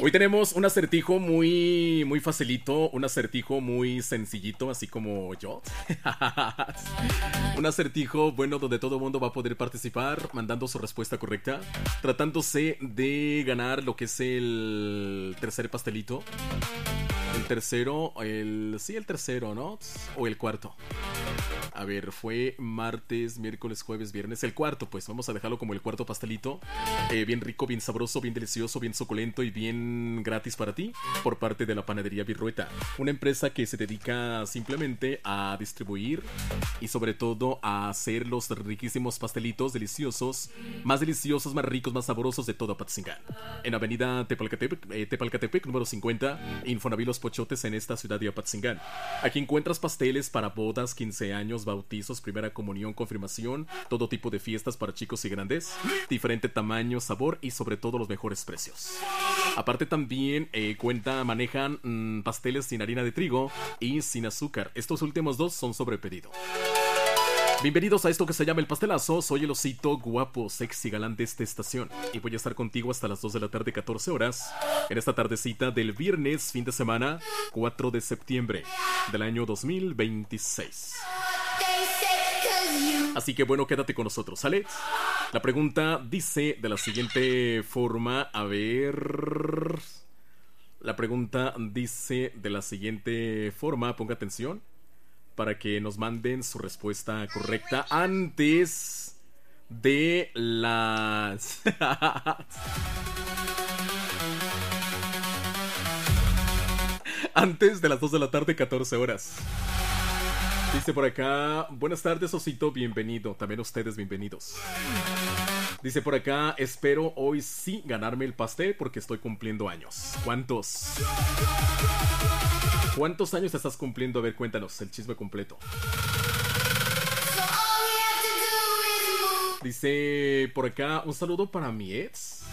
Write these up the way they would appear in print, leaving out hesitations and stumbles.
Hoy tenemos un acertijo muy, muy facilito, un acertijo muy sencillito, así como yo. Un acertijo, bueno, donde todo el mundo va a poder participar mandando su respuesta correcta, tratándose de ganar lo que es el tercer pastelito. El tercero, sí, el tercero, ¿no? O el cuarto. A ver, fue martes, miércoles, jueves, viernes. El cuarto, pues vamos a dejarlo como el cuarto pastelito. Bien rico, bien sabroso, bien delicioso, bien suculento y bien gratis para ti. Por parte de la panadería Virrueta. Una empresa que se dedica simplemente a distribuir y sobre todo a hacer los riquísimos pastelitos deliciosos, más ricos, más sabrosos de todo Apatzingán. En avenida Tepalcatepec, número 50, Infonavit Los Pochotes en esta ciudad de Apatzingán. Aquí encuentras pasteles para bodas, 15 años, bautizos, primera comunión, confirmación, todo tipo de fiestas para chicos y grandes, diferente tamaño, sabor y sobre todo los mejores precios. Aparte también manejan pasteles sin harina de trigo y sin azúcar. Estos últimos dos son sobre pedido. Bienvenidos a esto que se llama El Pastelazo. Soy el osito guapo, sexy, galán de esta estación y voy a estar contigo hasta las 2 de la tarde, 14 horas, en esta tardecita del viernes, fin de semana, 4 de septiembre del año 2026. Así que bueno, quédate con nosotros, ¿sale? La pregunta dice de la siguiente forma, a ver... La pregunta dice de la siguiente forma, ponga atención, para que nos manden su respuesta correcta antes de las... antes de las 2 de la tarde, 14 horas. Dice por acá, buenas tardes, osito, bienvenido. También ustedes bienvenidos. Dice por acá, espero hoy sí ganarme el pastel porque estoy cumpliendo años. ¿Cuántos? ¿Cuántos años estás cumpliendo? A ver, cuéntanos el chisme completo. Dice por acá, un saludo para mi ex.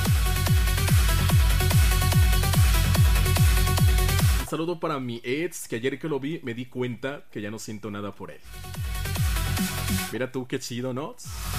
Un saludo para mi ex, que ayer que lo vi me di cuenta que ya no siento nada por él. Mira tú, qué chido, ¿no?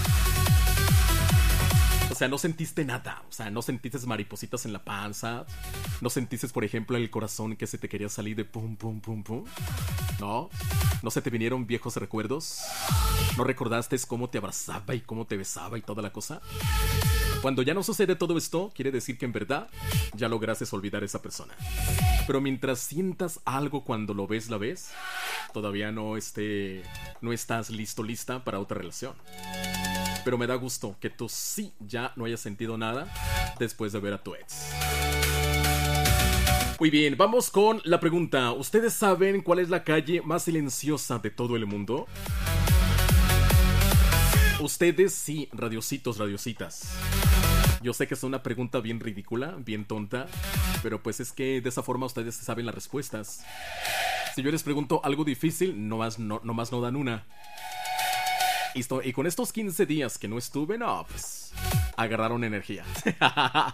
O sea, no sentiste nada. O sea, no sentiste maripositas en la panza. No sentiste, por ejemplo, el corazón que se te quería salir de pum, pum, pum, pum. No. No se te vinieron viejos recuerdos. No recordaste cómo te abrazaba y cómo te besaba y toda la cosa. Cuando ya no sucede todo esto, quiere decir que en verdad ya lograste olvidar a esa persona. Pero mientras sientas algo cuando lo ves, la ves, todavía no estás lista para otra relación. Pero me da gusto que tú sí ya no hayas sentido nada después de ver a tu ex. Muy bien, vamos con la pregunta. ¿Ustedes saben cuál es la calle más silenciosa de todo el mundo? Ustedes sí, radiositos, radiositas. Yo sé que es una pregunta bien ridícula, bien tonta, pero pues es que de esa forma ustedes saben las respuestas. Si yo les pregunto algo difícil, nomás no dan una. Y con estos 15 días que no estuve, no, pues agarraron energía.